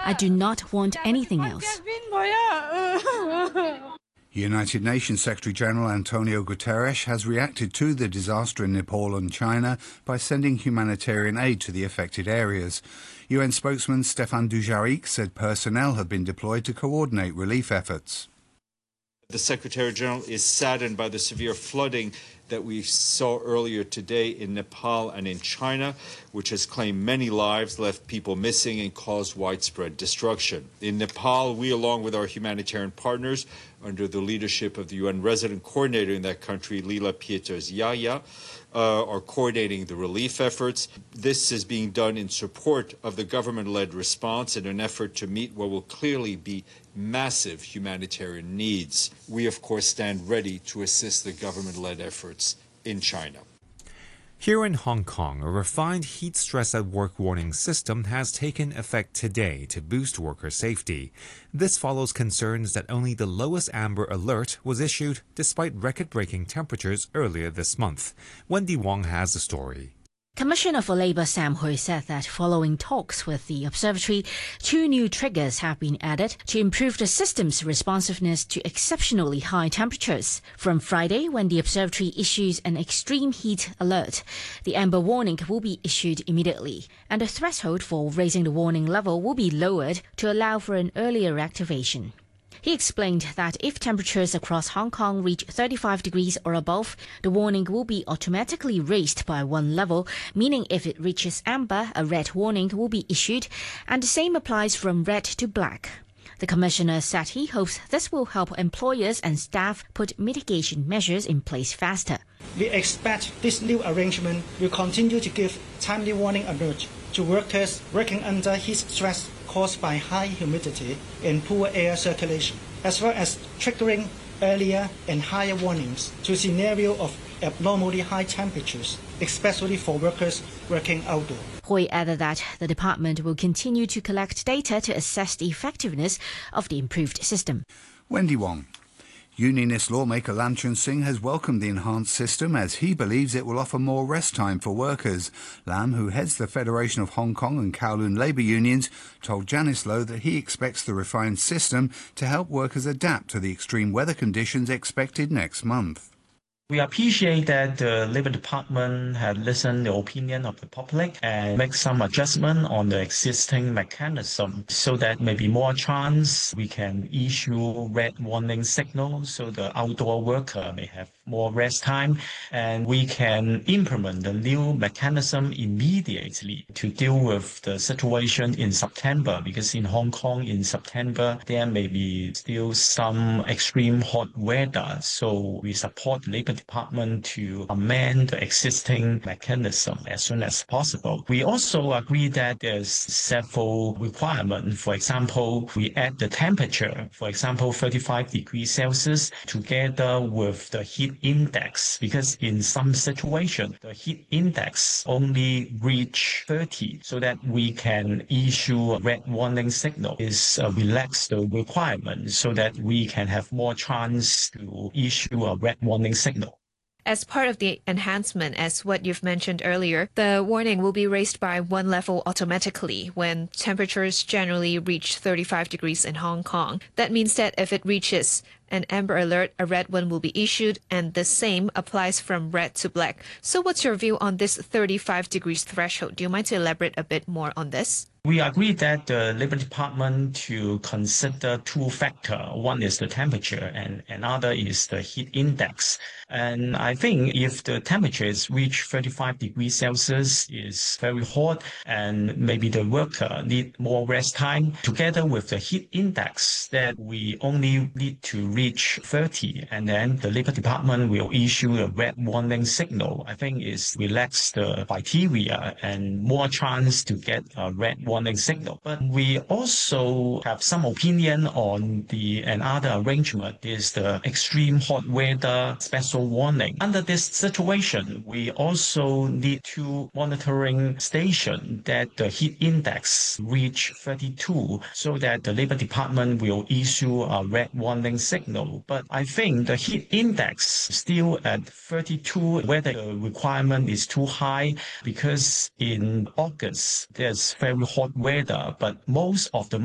I do not want anything else. United Nations Secretary-General Antonio Guterres has reacted to the disaster in Nepal and China by sending humanitarian aid to the affected areas. UN spokesman Stéphane Dujarric said personnel have been deployed to coordinate relief efforts. The Secretary-General is saddened by the severe flooding that we saw earlier today in Nepal and in China, which has claimed many lives, left people missing, and caused widespread destruction. In Nepal, we, along with our humanitarian partners, under the leadership of the UN resident coordinator in that country, Lila Pieters-Yaya, are coordinating the relief efforts. This is being done in support of the government-led response in an effort to meet what will clearly be massive humanitarian needs. We, of course, stand ready to assist the government-led efforts in China. Here in Hong Kong, a refined heat stress at work warning system has taken effect today to boost worker safety. This follows concerns that only the lowest amber alert was issued despite record-breaking temperatures earlier this month. Wendy Wong has the story. Commissioner for Labour Sam Hui said that following talks with the observatory, 2 new triggers have been added to improve the system's responsiveness to exceptionally high temperatures. From Friday, when the observatory issues an extreme heat alert, the amber warning will be issued immediately, and the threshold for raising the warning level will be lowered to allow for an earlier activation. He explained that if temperatures across Hong Kong reach 35 degrees or above, the warning will be automatically raised by 1 level, meaning if it reaches amber, a red warning will be issued, and the same applies from red to black. The Commissioner said he hopes this will help employers and staff put mitigation measures in place faster. We expect this new arrangement will continue to give timely warning alert to workers working under heat stress caused by high humidity and poor air circulation, as well as triggering earlier and higher warnings to a scenario of abnormally high temperatures, especially for workers working outdoors. Hui added that the department will continue to collect data to assess the effectiveness of the improved system. Wendy Wong. Unionist lawmaker Lam Chun Sing has welcomed the enhanced system as he believes it will offer more rest time for workers. Lam, who heads the Federation of Hong Kong and Kowloon labour unions, told Janice Low that he expects the refined system to help workers adapt to the extreme weather conditions expected next month. We appreciate that the Labour Department have listened to the opinion of the public and make some adjustment on the existing mechanism so that maybe more chance we can issue red warning signals so the outdoor worker may have more rest time, and we can implement the new mechanism immediately to deal with the situation in September, because in Hong Kong in September there may be still some extreme hot weather. So we support the Labour Department to amend the existing mechanism as soon as possible. We also agree that there's several requirements. For example, we add the temperature, for example, 35 degrees Celsius together with the heat index, because in some situations the heat index only reach 30, so that we can issue a red warning signal is relax the requirement so that we can have more chance to issue a red warning signal. As part of the enhancement, as what you've mentioned earlier, the warning will be raised by 1 level automatically when temperatures generally reach 35 degrees in Hong Kong. That means that if it reaches an amber alert, a red one will be issued, and the same applies from red to black. So what's your view on this 35 degrees threshold? Do you mind to elaborate a bit more on this? We agree that the Labour Department to consider 2 factors. One is the temperature and another is the heat index. And I think if the temperature is reach 35 degrees Celsius is very hot and maybe the worker need more rest time, together with the heat index that we only need to reach 30, and then the Labour Department will issue a red warning signal. I think is relax the criteria and more chance to get a red warning signal. But we also have some opinion on another arrangement is the extreme hot weather special warning. Under this situation, we also need 2 monitoring stations that the heat index reach 32, so that the Labour Department will issue a red warning signal. But I think the heat index still at 32, whether the requirement is too high, because in August there's very hot weather, but most of the